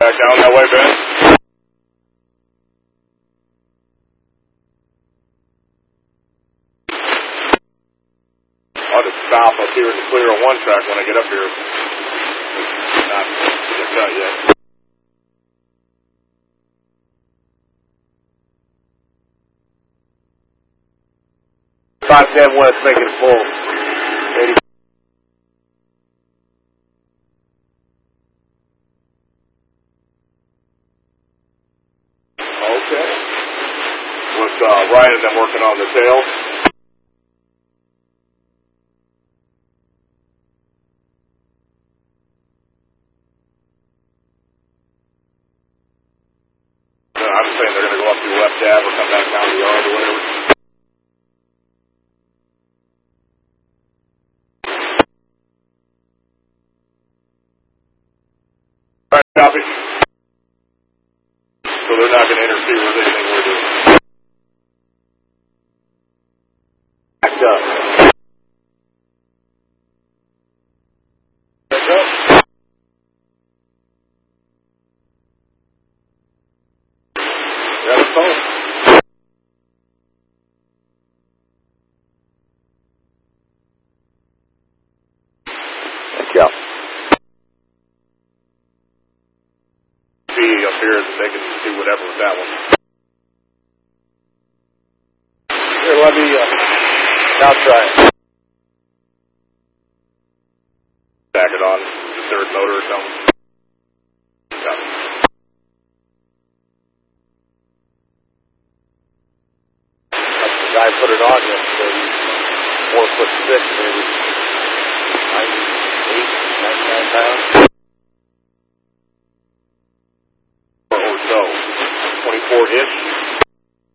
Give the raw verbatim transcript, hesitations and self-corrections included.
Back down that way, Ben. I'll just stop up here and clear on one track when I get up here. Not get cut yet. five ten west, make it full. eighty. Okay. With uh, Ryan and them working on the tail. Uh, I'm saying they're going to go up your left tab or come back down the yard or whatever. All right, copy. So they're not going to interfere with anything we're doing. Backed up. Back up. Got a phone. Thank you. See up here, they can do whatever with that one. Here, let me, uh, now try it. Back it on the third motor or something. Got it. That's the guy put it on yesterday. Four foot six, maybe. ninety-eight, ninety-nine pounds. Or so. twenty-four inch.